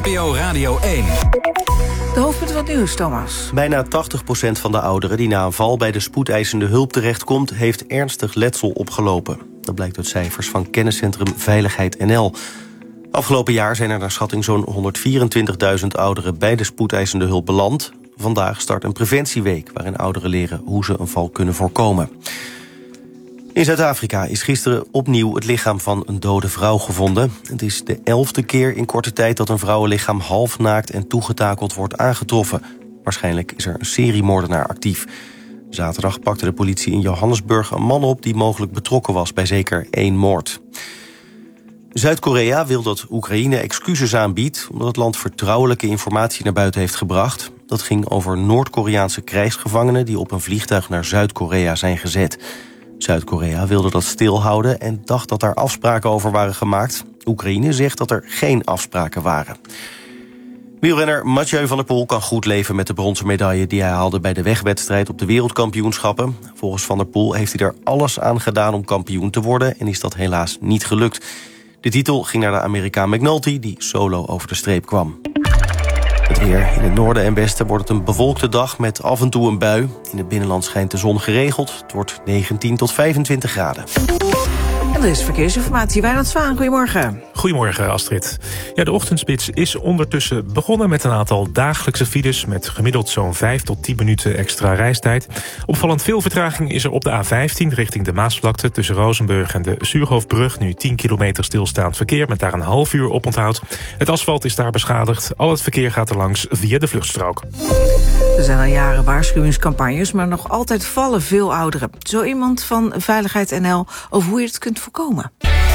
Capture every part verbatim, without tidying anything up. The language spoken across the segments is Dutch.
O Radio één. De hoofdpunten van het nieuws, Thomas. Bijna tachtig procent van de ouderen die na een val bij de spoedeisende hulp terechtkomt, heeft ernstig letsel opgelopen. Dat blijkt uit cijfers van kenniscentrum Veiligheid N L. Afgelopen jaar zijn er naar schatting zo'n honderdvierentwintigduizend ouderen bij de spoedeisende hulp beland. Vandaag start een preventieweek waarin ouderen leren hoe ze een val kunnen voorkomen. In Zuid-Afrika is gisteren opnieuw het lichaam van een dode vrouw gevonden. Het is de elfde keer in korte tijd dat een vrouwenlichaam halfnaakt en toegetakeld wordt aangetroffen. Waarschijnlijk is er een seriemoordenaar actief. Zaterdag pakte de politie in Johannesburg een man op die mogelijk betrokken was bij zeker één moord. Zuid-Korea wil dat Oekraïne excuses aanbiedt omdat het land vertrouwelijke informatie naar buiten heeft gebracht. Dat ging over Noord-Koreaanse krijgsgevangenen die op een vliegtuig naar Zuid-Korea zijn gezet. Zuid-Korea wilde dat stilhouden en dacht dat daar afspraken over waren gemaakt. Oekraïne zegt dat er geen afspraken waren. Wielrenner Mathieu van der Poel kan goed leven met de bronzen medaille die hij haalde bij de wegwedstrijd op de wereldkampioenschappen. Volgens Van der Poel heeft hij er alles aan gedaan om kampioen te worden en is dat helaas niet gelukt. De titel ging naar de Amerikaan McNulty die solo over de streep kwam. Het weer. In het noorden en westen wordt het een bewolkte dag met af en toe een bui. In het binnenland schijnt de zon geregeld. Het wordt negentien tot vijfentwintig graden. En er is verkeersinformatie. Wijnand Zwaan, goedemorgen. Goedemorgen, Astrid. Ja, de ochtendspits is ondertussen begonnen met een aantal dagelijkse files met gemiddeld zo'n vijf tot tien minuten extra reistijd. Opvallend veel vertraging is er op de A vijftien richting de Maasvlakte tussen Rozenburg en de Suurhoofdbrug. Nu tien kilometer stilstaand verkeer met daar een half uur oponthoud. Het asfalt is daar beschadigd. Al het verkeer gaat er langs via de vluchtstrook. Er zijn al jaren waarschuwingscampagnes, maar nog altijd vallen veel ouderen. Zo iemand van Veiligheid N L over hoe je het kunt voorkomen.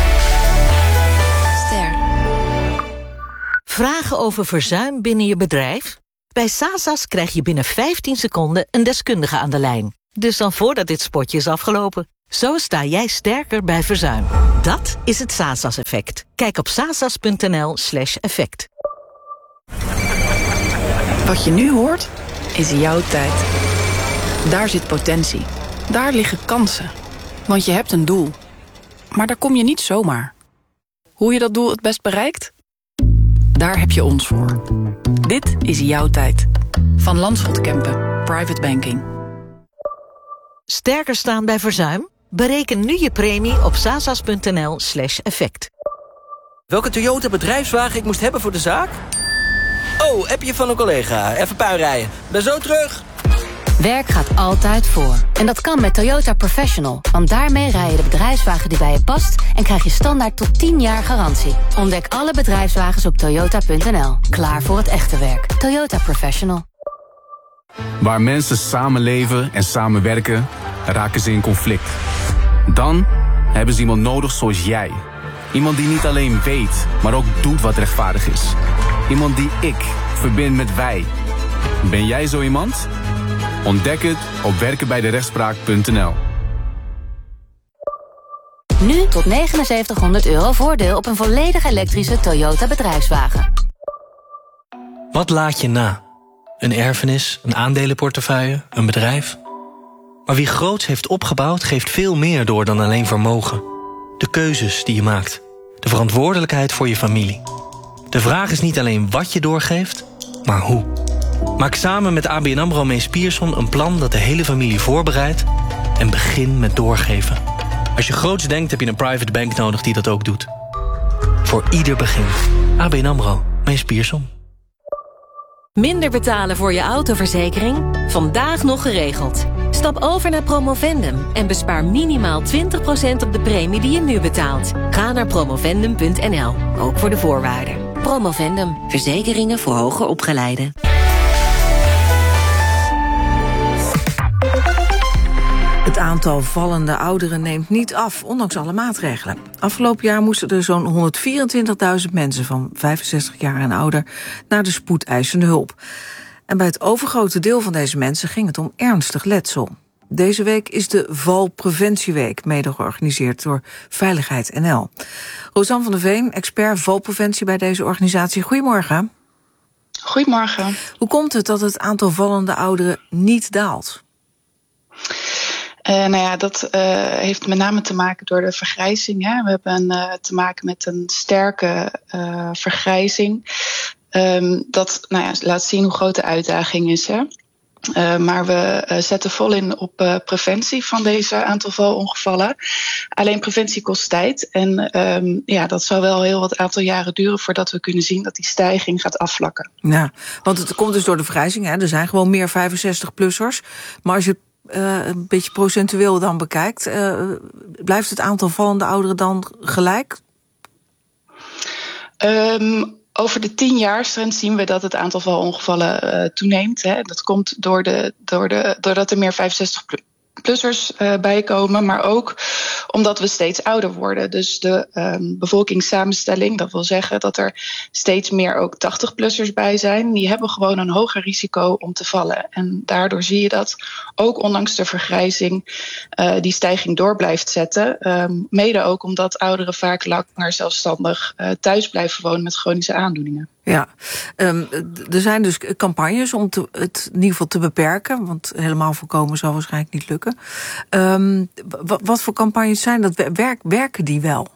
Ster. Vragen over verzuim binnen je bedrijf? Bij Sasas krijg je binnen vijftien seconden een deskundige aan de lijn. Dus dan voordat dit spotje is afgelopen. Zo sta jij sterker bij verzuim. Dat is het Sasas-effect. Kijk op sasas.nl slash effect. Wat je nu hoort, is jouw tijd. Daar zit potentie. Daar liggen kansen. Want je hebt een doel. Maar daar kom je niet zomaar. Hoe je dat doel het best bereikt? Daar heb je ons voor. Dit is jouw tijd. Van Landschot Kempen. Private Banking. Sterker staan bij verzuim? Bereken nu je premie op sasas.nl slash effect. Welke Toyota bedrijfswagen ik moest hebben voor de zaak? Oh, appje van een collega. Even puin rijden. Ben zo terug. Werk gaat altijd voor. En dat kan met Toyota Professional. Want daarmee rij je de bedrijfswagen die bij je past en krijg je standaard tot tien jaar garantie. Ontdek alle bedrijfswagens op toyota punt n l. Klaar voor het echte werk. Toyota Professional. Waar mensen samenleven en samenwerken, raken ze in conflict. Dan hebben ze iemand nodig zoals jij. Iemand die niet alleen weet, maar ook doet wat rechtvaardig is. Iemand die ik verbind met wij. Ben jij zo iemand? Ontdek het op werken bij de rechtspraak punt n l. Nu tot negenenzeventighonderd euro voordeel op een volledig elektrische Toyota bedrijfswagen. Wat laat je na? Een erfenis, een aandelenportefeuille, een bedrijf? Maar wie groots heeft opgebouwd, geeft veel meer door dan alleen vermogen. De keuzes die je maakt. De verantwoordelijkheid voor je familie. De vraag is niet alleen wat je doorgeeft, maar hoe. Maak samen met A B N AMRO Mees Pierson een plan dat de hele familie voorbereidt en begin met doorgeven. Als je groots denkt heb je een private bank nodig die dat ook doet. Voor ieder begin. A B N AMRO Mees Pierson. Minder betalen voor je autoverzekering? Vandaag nog geregeld. Stap over naar Promovendum en bespaar minimaal twintig procent op de premie die je nu betaalt. Ga naar promovendum punt n l, ook voor de voorwaarden. Promovendum, verzekeringen voor hoger opgeleiden. Het aantal vallende ouderen neemt niet af, ondanks alle maatregelen. Afgelopen jaar moesten er zo'n honderdvierentwintigduizend mensen van vijfenzestig jaar en ouder naar de spoedeisende hulp. En bij het overgrote deel van deze mensen ging het om ernstig letsel. Deze week is de Valpreventieweek, mede georganiseerd door Veiligheid N L. Rosanne van der Veen, expert valpreventie bij deze organisatie. Goedemorgen. Goedemorgen. Hoe komt het dat het aantal vallende ouderen niet daalt? Uh, nou ja, dat uh, heeft met name te maken door de vergrijzing. Hè. We hebben uh, te maken met een sterke uh, vergrijzing. Um, dat nou ja, laat zien hoe groot de uitdaging is. Hè? Uh, maar we uh, zetten vol in op uh, preventie van deze aantal valongevallen. Alleen preventie kost tijd. En um, ja, dat zal wel heel wat aantal jaren duren voordat we kunnen zien dat die stijging gaat afvlakken. Ja, want het komt dus door de vergrijzing. Hè? Er zijn gewoon meer vijfenzestig-plussers. Maar als je uh, een beetje procentueel dan bekijkt, uh, blijft het aantal vallende ouderen dan gelijk? Um, Over de tienjaarstrend zien we dat het aantal valongevallen uh, toeneemt. Hè. Dat komt door de, door de, doordat er meer vijfenzestig-plussers uh, bijkomen, maar ook omdat we steeds ouder worden. Dus de um, bevolkingssamenstelling, dat wil zeggen dat er steeds meer ook tachtig-plussers bij zijn. Die hebben gewoon een hoger risico om te vallen. En daardoor zie je dat ook ondanks de vergrijzing uh, die stijging door blijft zetten. Um, mede ook omdat ouderen vaak langer zelfstandig uh, thuis blijven wonen met chronische aandoeningen. Ja, um, er zijn dus campagnes om te, het in ieder geval te beperken, want helemaal voorkomen zal waarschijnlijk niet lukken. Um, w- wat voor campagnes zijn dat? Werk, werken die wel?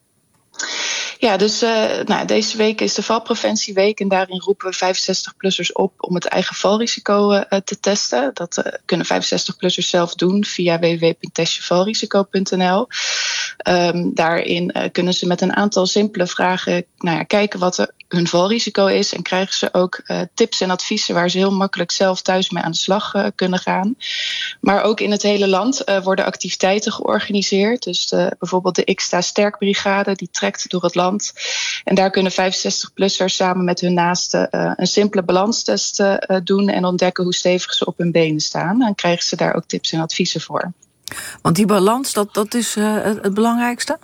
Ja, dus uh, nou, deze week is de valpreventieweek en daarin roepen we vijfenzestig-plussers op om het eigen valrisico uh, te testen. Dat uh, kunnen vijfenzestig-plussers zelf doen via w w w punt test je valrisico punt n l. Um, daarin uh, kunnen ze met een aantal simpele vragen nou ja, kijken wat er hun valrisico is en krijgen ze ook uh, tips en adviezen waar ze heel makkelijk zelf thuis mee aan de slag uh, kunnen gaan. Maar ook in het hele land uh, worden activiteiten georganiseerd. Dus de, bijvoorbeeld de X T A Sterkbrigade, die trekt door het land. En daar kunnen vijfenzestig-plussers samen met hun naasten uh, een simpele balanstest uh, doen en ontdekken hoe stevig ze op hun benen staan. En krijgen ze daar ook tips en adviezen voor. Want die balans, dat, dat is uh, het belangrijkste?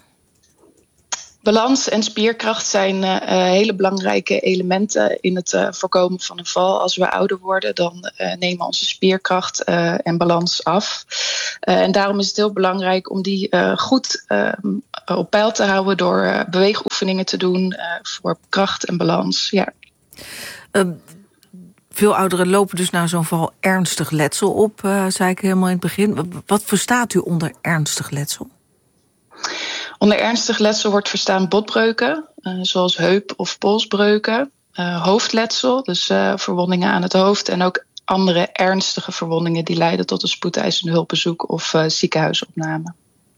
Balans en spierkracht zijn uh, hele belangrijke elementen in het uh, voorkomen van een val. Als we ouder worden, dan uh, nemen onze spierkracht uh, en balans af. Uh, en daarom is het heel belangrijk om die uh, goed uh, op peil te houden door uh, beweegoefeningen te doen uh, voor kracht en balans. Ja. Um. Veel ouderen lopen dus na zo'n val ernstig letsel op, uh, zei ik helemaal in het begin. Wat verstaat u onder ernstig letsel? Onder ernstig letsel wordt verstaan botbreuken, uh, zoals heup- of polsbreuken. Uh, hoofdletsel, dus uh, verwondingen aan het hoofd. En ook andere ernstige verwondingen die leiden tot een spoedeisende hulpbezoek of uh, ziekenhuisopname.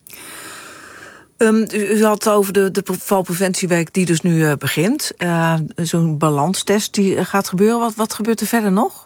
Um, u, u had het over de, de valpreventieweek die dus nu uh, begint. Uh, zo'n balanstest die uh, gaat gebeuren. Wat, wat gebeurt er verder nog?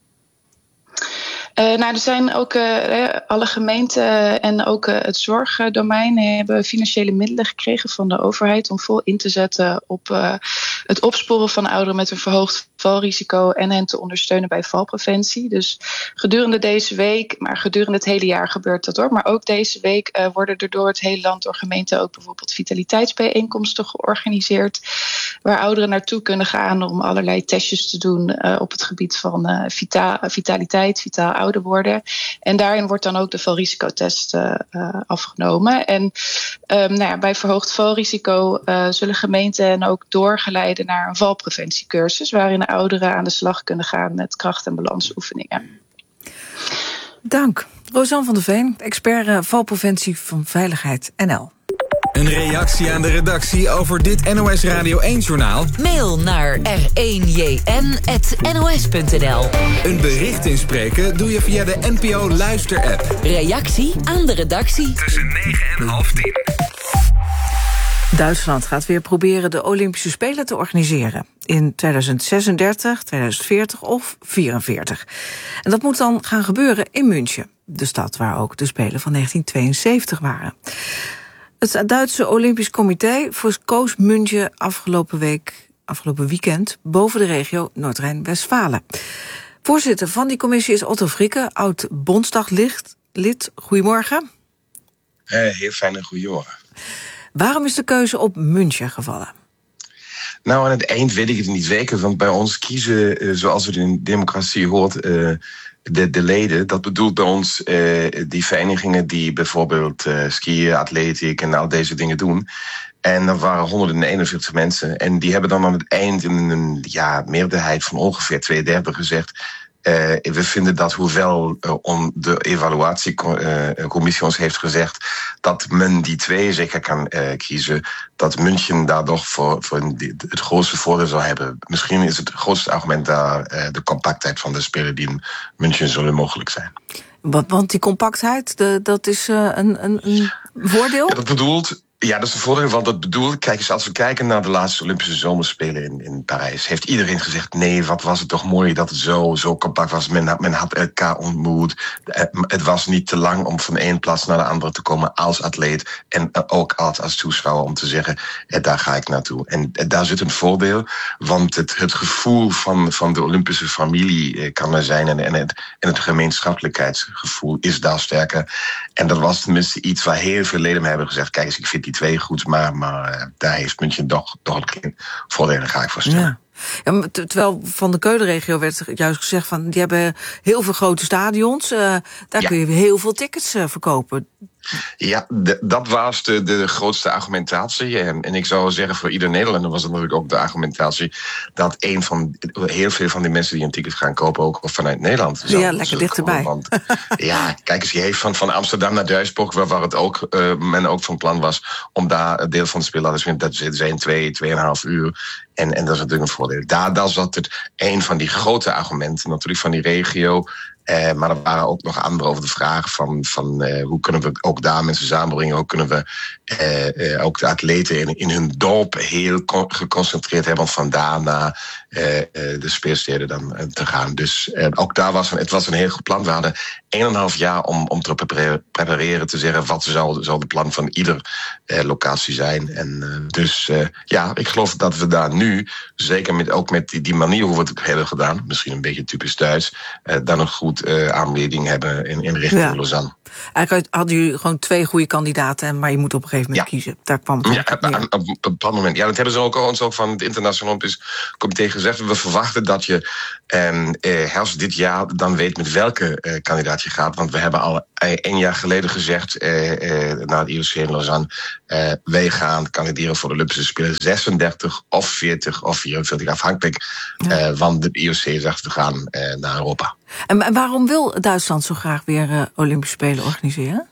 Uh, nou, er zijn ook uh, alle gemeenten en ook uh, het zorgdomein hebben financiële middelen gekregen van de overheid om vol in te zetten op uh, het opsporen van ouderen met een verhoogd valrisico en hen te ondersteunen bij valpreventie. Dus gedurende deze week, maar gedurende het hele jaar gebeurt dat hoor. Maar ook deze week uh, worden er door het hele land door gemeenten ook bijvoorbeeld vitaliteitsbijeenkomsten georganiseerd, waar ouderen naartoe kunnen gaan om allerlei testjes te doen uh, op het gebied van uh, vita- vitaliteit, vitaal ouder worden. En daarin wordt dan ook de valrisicotest uh, uh, afgenomen. En um, nou ja, bij verhoogd valrisico uh, zullen gemeenten hen ook doorgeleiden naar een valpreventiecursus, waarin ouderen aan de slag kunnen gaan met kracht- en balansoefeningen. Dank. Rosanne van der Veen, expert uh, valpreventie van Veiligheid N L. Een reactie aan de redactie over dit N O S Radio één-journaal? Mail naar r één j n apenstaartje n o s punt n l. Een bericht inspreken doe je via de N P O Luister-app. Reactie aan de redactie. Tussen negen en half tien. Duitsland gaat weer proberen de Olympische Spelen te organiseren. In tweeduizend zesendertig, tweeduizend veertig of vierenveertig. En dat moet dan gaan gebeuren in München. De stad waar ook de Spelen van negentien tweeënzeventig waren. Het Duitse Olympisch Comité verkoos München afgelopen week, afgelopen weekend, boven de regio Noord-Rijn-Westfalen. Voorzitter van die commissie is Otto Frikke, oud-Bondsdaglid. Goedemorgen. Uh, heel fijne goedemorgen. Waarom is de keuze op München gevallen? Nou, aan het eind weet ik het niet zeker, want bij ons kiezen, uh, zoals het in democratie hoort, uh, de, de leden. Dat bedoelt bij ons uh, die verenigingen die bijvoorbeeld uh, skiën, atletiek en al deze dingen doen. En er waren honderdeenenveertig mensen. En die hebben dan aan het eind in een ja, meerderheid van ongeveer twee derde gezegd, Uh, we vinden dat hoewel uh, om de evaluatiecommissie ons heeft gezegd dat men die twee zeker kan uh, kiezen, dat München daar toch voor, voor het grootste voordeel zou hebben. Misschien is het grootste argument daar uh, de compactheid van de spelen die in München zullen mogelijk zijn. Want die compactheid, de, dat is uh, een, een, een voordeel? Ja, dat bedoelt... Ja, dat is een voordeel, want dat bedoelt... Kijk eens, als we kijken naar de laatste Olympische Zomerspelen in, in Parijs, heeft iedereen gezegd, nee, wat was het toch mooi dat het zo, zo compact was. Men, men had elkaar ontmoet. Het was niet te lang om van één plaats naar de andere te komen als atleet. En ook als, als toeschouwer om te zeggen, daar ga ik naartoe. En daar zit een voordeel, want het, het gevoel van, van de Olympische familie kan er zijn. En, en, het, en het gemeenschappelijkheidsgevoel is daar sterker. En dat was tenminste iets waar heel veel leden me hebben gezegd, kijk eens, ik vind die twee goed, maar, maar uh, daar heeft München toch, toch een voordelen, ga ik voorstellen. Ja. Ja, maar terwijl van de Keulenregio werd juist gezegd van die hebben heel veel grote stadions, uh, daar ja. kun je heel veel tickets uh, verkopen. Ja, de, dat was de, de grootste argumentatie. En, en ik zou zeggen, voor ieder Nederlander was het natuurlijk ook de argumentatie dat een van heel veel van die mensen die een ticket gaan kopen ook vanuit Nederland. Ja, lekker dichterbij. Want ja, kijk eens, je heeft van, van Amsterdam naar Duisburg, waar, waar het ook, uh, men ook van plan was om daar een deel van de spelen te vinden. Dat zijn twee, tweeënhalf uur. En, en dat is natuurlijk een voordeel. Daar, daar zat het een van die grote argumenten, natuurlijk van die regio. Uh, maar er waren ook nog andere over de vraag van, van uh, hoe kunnen we ook daar mensen samenbrengen. Hoe kunnen we uh, uh, ook de atleten in, in hun dorp heel con- geconcentreerd hebben om vandaar naar uh, uh, de speelsteden dan uh, te gaan. Dus uh, ook daar was een, het was een heel goed plan. We hadden een en een half jaar om, om te prepareren, prepareren te zeggen wat zou, zou de plan van ieder uh, locatie zijn. En uh, dus uh, ja, ik geloof dat we daar nu, zeker met, ook met die, die manier hoe we het hebben gedaan, misschien een beetje typisch Duits, uh, dan een goed Uh, aanleiding hebben in, in richting ja. Lausanne. Eigenlijk hadden jullie gewoon twee goede kandidaten, maar je moet op een gegeven moment ja. kiezen. Daar kwam het ja, op, op, op een bepaald moment. Ja, dat hebben ze ook ons ook van het Internationaal Olympisch Comité gezegd. We verwachten dat je um, uh, herfst dit jaar dan weet met welke uh, kandidaat je gaat. Want we hebben al uh, een jaar geleden gezegd uh, uh, naar het I O C in Lausanne, uh, wij gaan kandideren voor de Olympische Spelen zesendertig of veertig of vierenveertig, afhankelijk ja. uh, van de I O C zegt te gaan uh, naar Europa. En waarom wil Duitsland zo graag weer uh, Olympische Spelen organiseren?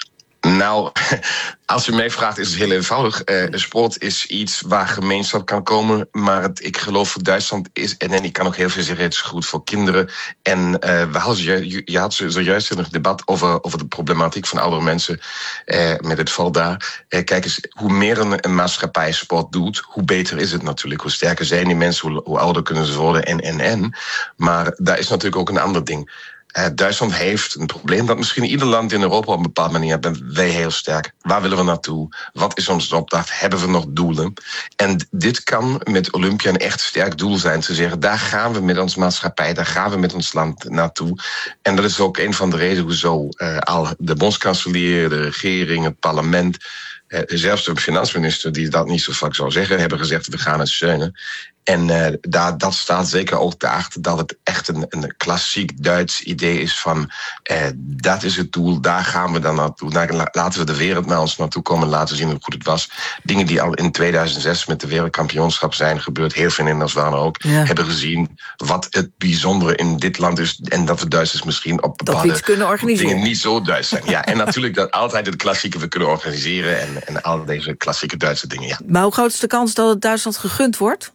Nou, als u mij vraagt, is het heel eenvoudig. Uh, sport is iets waar gemeenschap kan komen. Maar het, ik geloof voor Duitsland is, en, en ik kan ook heel veel zeggen, het is goed voor kinderen. En uh, we hadden, je, je had zojuist een debat over, over de problematiek van oudere mensen uh, met het val daar. Uh, kijk eens, hoe meer een, een maatschappij sport doet, hoe beter is het natuurlijk. Hoe sterker zijn die mensen, hoe, hoe ouder kunnen ze worden en, en, en. Maar daar is natuurlijk ook een ander ding. Uh, Duitsland heeft een probleem dat misschien ieder land in Europa op een bepaalde manier heeft. Wij heel sterk. Waar willen we naartoe? Wat is onze opdracht? Hebben we nog doelen? En dit kan met Olympia een echt sterk doel zijn. Te zeggen, daar gaan we met onze maatschappij, daar gaan we met ons land naartoe. En dat is ook een van de redenen hoezo uh, al de bondskanselier, de regering, het parlement, uh, zelfs de financiënminister, die dat niet zo vaak zou zeggen, hebben gezegd, we gaan het steunen. En uh, daar, dat staat zeker ook daarachter dat het echt een, een klassiek Duits idee is van uh, dat is het doel, daar gaan we dan naartoe. Nou, laten we de wereld naar ons naartoe komen, laten zien hoe goed het was. Dingen die al in tweeduizend zes met de wereldkampioenschap zijn gebeurd, heel veel Nederlanders waren ook, ja. hebben gezien wat het bijzondere in dit land is en dat we Duitsers misschien op bepaalde dingen niet zo Duits zijn. Ja, en natuurlijk dat altijd het klassieke we kunnen organiseren en, en al deze klassieke Duitse dingen. Ja. Maar hoe groot is de kans dat het Duitsland gegund wordt?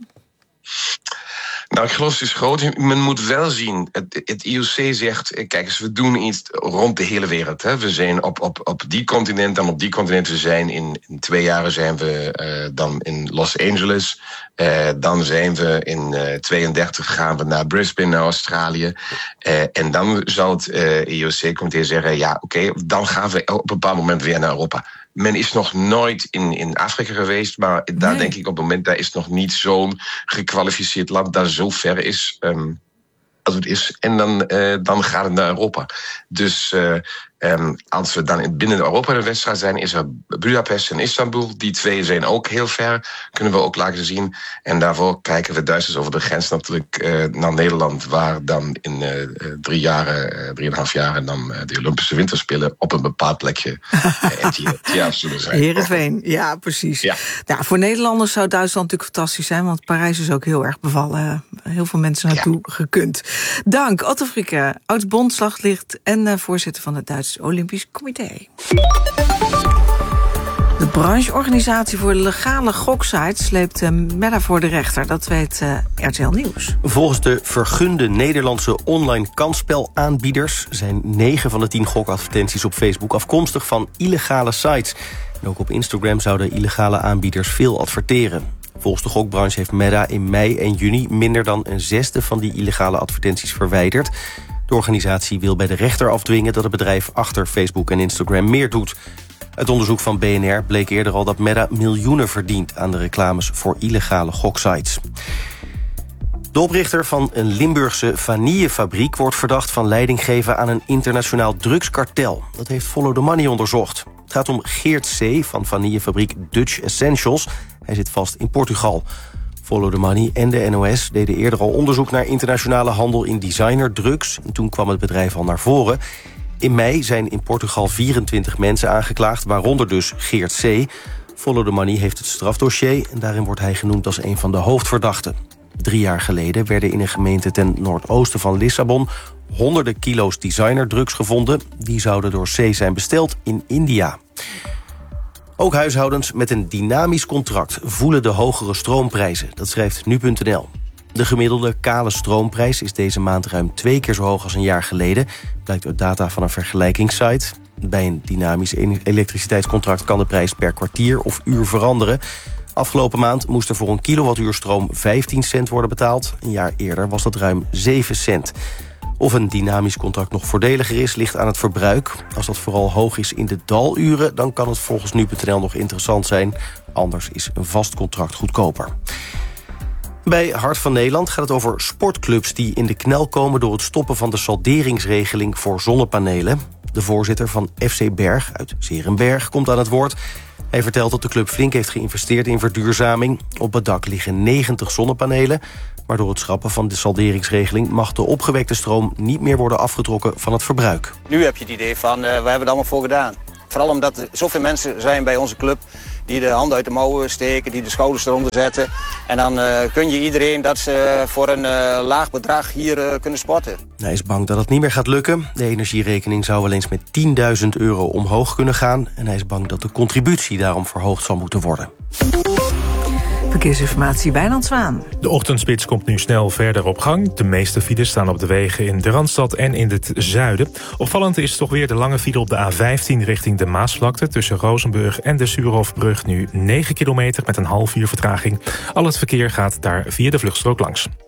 Nou, ik geloof het is groot. Men moet wel zien, het, het I O C zegt, kijk eens, we doen iets rond de hele wereld. Hè. We zijn op, op, op die continent, dan op die continent. We zijn in, in twee jaren zijn we uh, dan in Los Angeles. Uh, dan zijn we in uh, tweeëndertig gaan we naar Brisbane, naar Australië. Uh, en dan zal het uh, I O C-comité zeggen, ja, oké, okay, dan gaan we op een bepaald moment weer naar Europa. Men is nog nooit in, in Afrika geweest, maar daar nee. denk ik op het moment, daar is nog niet zo'n gekwalificeerd land dat zo ver is um, als het is. En dan, uh, dan gaat het naar Europa. Dus uh, Um, als we dan binnen Europa de wedstrijd zijn, is er Budapest en Istanbul. Die twee zijn ook heel ver, kunnen we ook laten zien. En daarvoor kijken we Duitsers over de grens natuurlijk uh, naar Nederland, waar dan in uh, drie jaren, uh, drieënhalf jaar dan uh, de Olympische Winterspelen op een bepaald plekje uh, tien jaar zullen zijn. Heerenveen, ja precies. Ja. Ja, voor Nederlanders zou Duitsland natuurlijk fantastisch zijn, want Parijs is ook heel erg bevallen. Heel veel mensen naartoe ja. gekund. Dank, Otto Frieke, oud-bondslaglicht en uh, voorzitter van het Duitse Olympisch Comité. De brancheorganisatie voor legale goksites sleept uh, Meta voor de rechter. Dat weet uh, R T L Nieuws. Volgens de vergunde Nederlandse online kansspelaanbieders zijn negen van de tien gokadvertenties op Facebook afkomstig van illegale sites. En ook op Instagram zouden illegale aanbieders veel adverteren. Volgens de gokbranche heeft Meta in mei en juni minder dan een zesde van die illegale advertenties verwijderd. De organisatie wil bij de rechter afdwingen dat het bedrijf achter Facebook en Instagram meer doet. Uit onderzoek van B N R bleek eerder al dat Meta miljoenen verdient aan de reclames voor illegale goksites. De oprichter van een Limburgse vanillefabriek wordt verdacht van leiding geven aan een internationaal drugskartel. Dat heeft Follow the Money onderzocht. Het gaat om Geert C. van vanillefabriek Dutch Essentials. Hij zit vast in Portugal. Follow the Money en de N O S deden eerder al onderzoek naar internationale handel in designerdrugs. En toen kwam het bedrijf al naar voren. In mei zijn in Portugal vierentwintig mensen aangeklaagd, waaronder dus Geert C. Follow the Money heeft het strafdossier en daarin wordt hij genoemd als een van de hoofdverdachten. Drie jaar geleden werden in een gemeente ten noordoosten van Lissabon honderden kilo's designerdrugs gevonden. Die zouden door C zijn besteld in India. Ook huishoudens met een dynamisch contract voelen de hogere stroomprijzen. Dat schrijft nu punt n l. De gemiddelde kale stroomprijs is deze maand ruim twee keer zo hoog als een jaar geleden. Blijkt uit data van een vergelijkingssite. Bij een dynamisch elektriciteitscontract kan de prijs per kwartier of uur veranderen. Afgelopen maand moest er voor een kilowattuur stroom vijftien cent worden betaald. Een jaar eerder was dat ruim zeven cent. Of een dynamisch contract nog voordeliger is, ligt aan het verbruik. Als dat vooral hoog is in de daluren, dan kan het volgens nu punt n l nog interessant zijn. Anders is een vast contract goedkoper. Bij Hart van Nederland gaat het over sportclubs die in de knel komen door het stoppen van de salderingsregeling voor zonnepanelen. De voorzitter van F C Berg uit 's Heerenberg komt aan het woord. Hij vertelt dat de club flink heeft geïnvesteerd in verduurzaming. Op het dak liggen negentig zonnepanelen. Maar door het schrappen van de salderingsregeling mag de opgewekte stroom niet meer worden afgetrokken van het verbruik. Nu heb je het idee van, uh, we hebben het allemaal voor gedaan. Vooral omdat er zoveel mensen zijn bij onze club die de handen uit de mouwen steken, die de schouders eronder zetten. En dan uh, kun je iedereen dat ze voor een uh, laag bedrag hier uh, kunnen sporten. Hij is bang dat het niet meer gaat lukken. De energierekening zou wel eens met tienduizend euro omhoog kunnen gaan. En hij is bang dat de contributie daarom verhoogd zal moeten worden. Verkeersinformatie, Wijnand Zwaan. De ochtendspits komt nu snel verder op gang. De meeste files staan op de wegen in de Randstad en in het zuiden. Opvallend is toch weer de lange file op de A vijftien richting de Maasvlakte. Tussen Rozenburg en de Suurhofbrug nu negen kilometer met een half uur vertraging. Al het verkeer gaat daar via de vluchtstrook langs.